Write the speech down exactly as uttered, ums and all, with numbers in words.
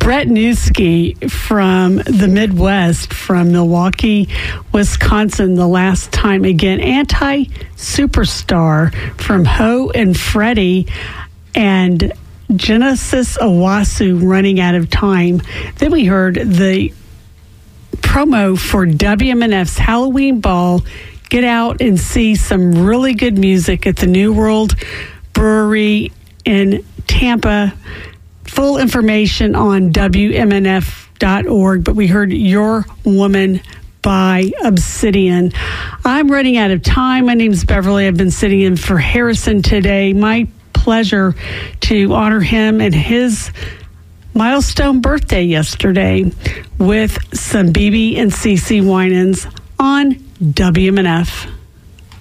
Brett Newski from the Midwest, from Milwaukee, Wisconsin, the last time again. Anti-Superstar from Ho and Freddie, and Genesis Owasu, Running Out of Time. Then we heard the promo for W M N F's Halloween Ball. Get out and see some really good music at the New World Brewery in Tampa. Full information on W M N F dot org, but we heard Your Woman by Obsidian. I'm running out of time. My name's Beverly. I've been sitting in for Harrison today. My pleasure to honor him and his milestone birthday yesterday with some B B and C C Winans on W M N F.